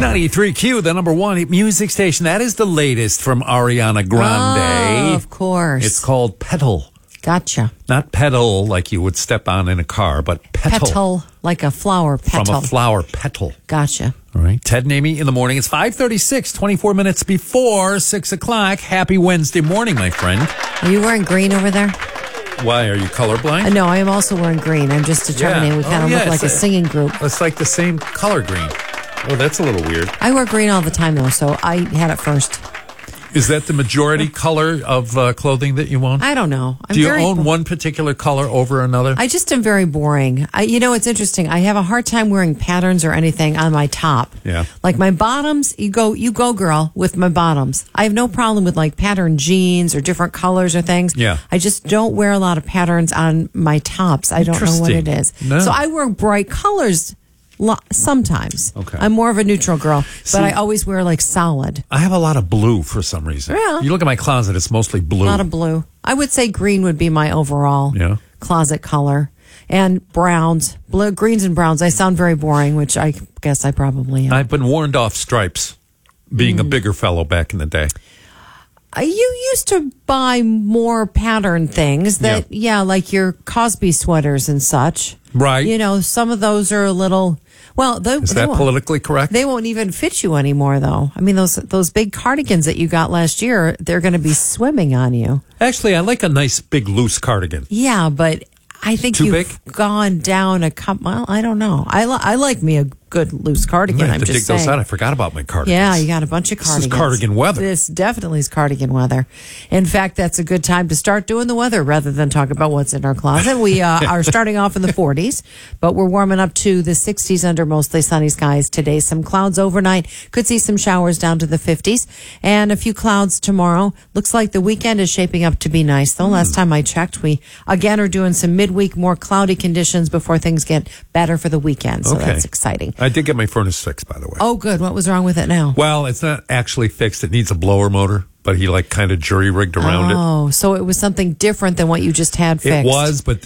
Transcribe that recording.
93Q, the number one music station. That is the latest from Ariana Grande. Oh, of course. It's called Petal. Gotcha. Not pedal like you would step on in a car, but petal. Petal, like a flower petal. From a flower petal. Gotcha. All right. Ted and Amy in the morning. It's 5:36, 24 minutes before 6 o'clock. Happy Wednesday morning, my friend. Are you wearing green over there? Why? Are you colorblind? No, I am also wearing green. I'm just determining. We kind of look like a singing group. It's like the same color green. Oh, that's a little weird. I wear green all the time, though, so I had it first. Is that the majority color of clothing that you own? I don't know. Do you own one particular color over another? I just am very boring. It's interesting. I have a hard time wearing patterns or anything on my top. Yeah. Like my bottoms, you go, girl, with my bottoms. I have no problem with like patterned jeans or different colors or things. Yeah. I just don't wear a lot of patterns on my tops. I don't know what it is. No. So I wear bright colors sometimes. Okay. I'm more of a neutral girl, but I always wear like solid. I have a lot of blue for some reason. Yeah. You look at my closet, it's mostly blue. A lot of blue. I would say green would be my overall closet color. And browns, blue, greens and browns. I sound very boring, which I guess I probably am. I've been warned off stripes, being a bigger fellow back in the day. You used to buy more pattern things that, like your Cosby sweaters and such. Right. Some of those are a little... Well, is that politically correct? They won't even fit you anymore, though. I mean, those big cardigans that you got last year, they're going to be swimming on you. Actually, I like a nice, big, loose cardigan. Yeah, but I think you've gone down a couple... Well, I don't know. I like me a good loose cardigan. I have to dig those out. I forgot about my cardigans. Yeah, you got a bunch of cardigans. This is cardigan weather. This definitely is cardigan weather. In fact, that's a good time to start doing the weather rather than talk about what's in our closet. We are starting off in the 40s, but we're warming up to the 60s under mostly sunny skies today. Some clouds overnight. Could see some showers down to the 50s and a few clouds tomorrow. Looks like the weekend is shaping up to be nice, though. Last time I checked, we again are doing some midweek, more cloudy conditions before things get better for the weekend. So that's exciting. I did get my furnace fixed, by the way. Oh, good. What was wrong with it now? Well, it's not actually fixed. It needs a blower motor, but he kind of jury-rigged around it. Oh, so it was something different than what you just had fixed. It was, but